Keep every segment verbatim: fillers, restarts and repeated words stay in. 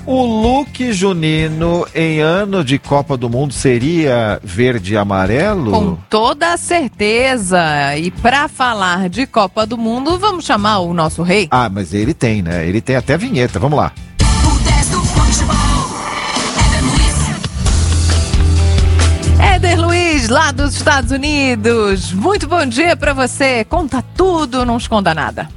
O look junino em ano de Copa do Mundo seria verde e amarelo? Com toda a certeza. E para falar de Copa do Mundo, vamos chamar o nosso rei? Ah, mas ele tem, né? Ele tem até vinheta. Vamos lá. Éder Luiz, lá dos Estados Unidos. Muito bom dia para você. Conta tudo, não esconda nada.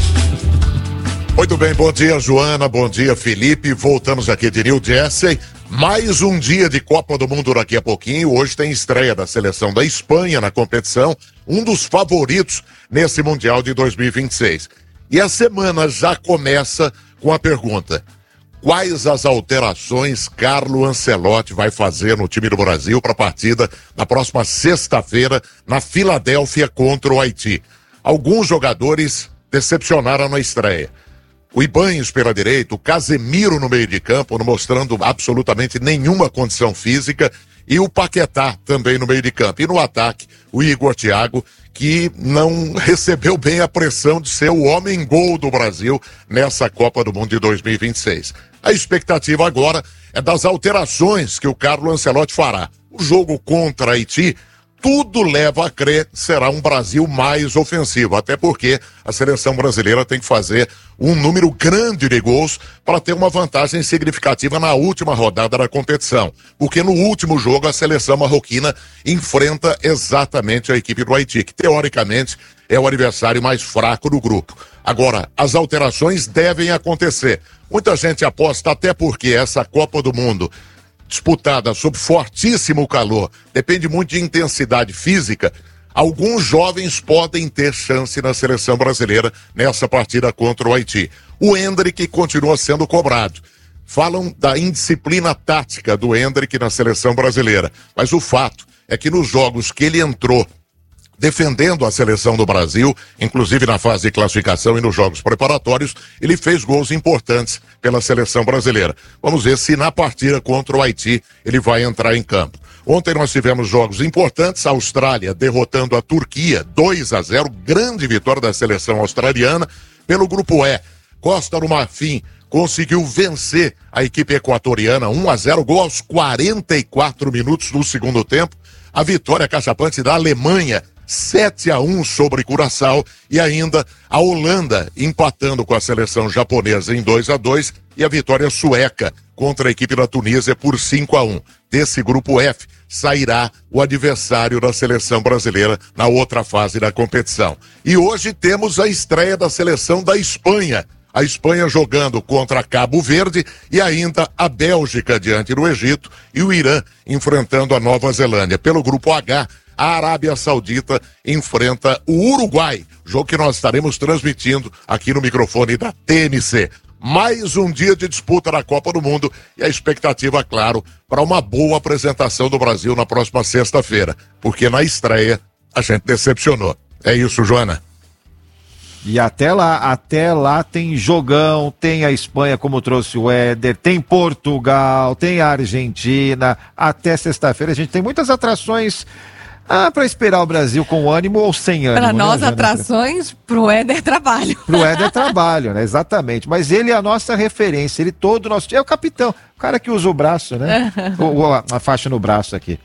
Muito bem, bom dia, Joana, bom dia, Felipe. Voltamos aqui de New Jersey. Mais um dia de Copa do Mundo daqui a pouquinho. Hoje tem estreia da seleção da Espanha na competição, um dos favoritos nesse Mundial de dois mil e vinte e seis. E a semana já começa com a pergunta: quais as alterações Carlo Ancelotti vai fazer no time do Brasil para a partida na próxima sexta-feira na Filadélfia contra o Haiti? Alguns jogadores decepcionaram na estreia. O Ibanez pela direita, o Casemiro no meio de campo, não mostrando absolutamente nenhuma condição física, e o Paquetá também no meio de campo. E no ataque, o Igor Thiago, que não recebeu bem a pressão de ser o homem-gol do Brasil nessa Copa do Mundo de dois mil e vinte e seis. A expectativa agora é das alterações que o Carlo Ancelotti fará. O jogo contra Haiti, tudo leva a crer que será um Brasil mais ofensivo, até porque a seleção brasileira tem que fazer um número grande de gols para ter uma vantagem significativa na última rodada da competição, porque no último jogo a seleção marroquina enfrenta exatamente a equipe do Haiti, que teoricamente é o adversário mais fraco do grupo. Agora, as alterações devem acontecer. Muita gente aposta, até porque essa Copa do Mundo disputada sob fortíssimo calor, depende muito de intensidade física, alguns jovens podem ter chance na seleção brasileira nessa partida contra o Haiti. O Endrick continua sendo cobrado. Falam da indisciplina tática do Endrick na seleção brasileira, mas o fato é que nos jogos que ele entrou defendendo a seleção do Brasil, inclusive na fase de classificação e nos jogos preparatórios, ele fez gols importantes pela seleção brasileira. Vamos ver se na partida contra o Haiti ele vai entrar em campo. Ontem nós tivemos jogos importantes, a Austrália derrotando a Turquia, dois a zero, grande vitória da seleção australiana. Pelo grupo E, Costa do Marfim conseguiu vencer a equipe equatoriana, um a zero, gol aos quarenta e quatro minutos do segundo tempo. A vitória cachapante da Alemanha, sete a um sobre Curaçao, e ainda a Holanda empatando com a seleção japonesa em dois a dois, e a vitória sueca contra a equipe da Tunísia por cinco a um. Desse grupo F sairá o adversário da seleção brasileira na outra fase da competição. E hoje temos a estreia da seleção da Espanha. A Espanha jogando contra Cabo Verde e ainda a Bélgica diante do Egito e o Irã enfrentando a Nova Zelândia. Pelo grupo H, a Arábia Saudita enfrenta o Uruguai, jogo que nós estaremos transmitindo aqui no microfone da T N C. Mais um dia de disputa na Copa do Mundo e a expectativa, claro, para uma boa apresentação do Brasil na próxima sexta-feira, porque na estreia a gente decepcionou. É isso, Joana. E até lá, até lá tem jogão, tem a Espanha, como trouxe o Éder, tem Portugal, tem a Argentina. Até sexta-feira a gente tem muitas atrações. Ah, para esperar o Brasil com ânimo ou sem ânimo. Para nós, né, atrações, pro Éder trabalho. Pro Éder trabalho, né? Exatamente. Mas ele é a nossa referência, ele todo o nosso... É o capitão, o cara que usa o braço, né? o, a, a faixa no braço aqui.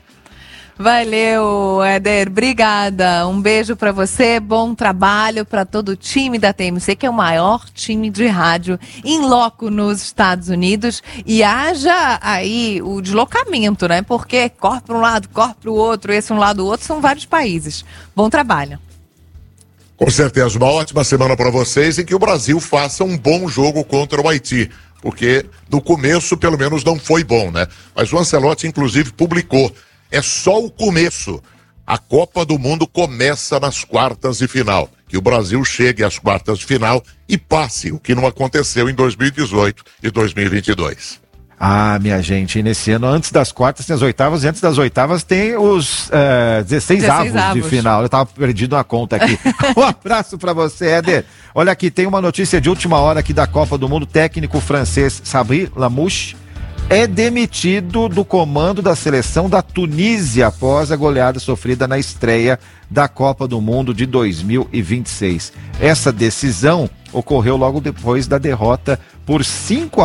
Valeu, Éder, obrigada, um beijo para você, bom trabalho para todo o time da T M C, que é o maior time de rádio em loco nos Estados Unidos, e haja aí o deslocamento, né, porque corre para um lado, corre para o outro, esse um lado, o outro, são vários países. Bom trabalho. Com certeza, uma ótima semana para vocês e que o Brasil faça um bom jogo contra o Haiti, porque no começo pelo menos não foi bom, né, mas o Ancelotti inclusive publicou: é só o começo. A Copa do Mundo começa nas quartas de final. Que o Brasil chegue às quartas de final e passe, o que não aconteceu em dois mil e dezoito e dois mil e vinte e dois. Ah, minha gente, nesse ano, antes das quartas tem as oitavas, e antes das oitavas tem os uh, dezesseis, dezesseis avos, avos de final. Eu tava perdido na conta aqui. Um abraço para você, Éder. Olha aqui, tem uma notícia de última hora aqui da Copa do Mundo. O técnico francês Sabri Lamouche é demitido do comando da seleção da Tunísia após a goleada sofrida na estreia da Copa do Mundo de dois mil e vinte e seis. Essa decisão ocorreu logo depois da derrota por cinco a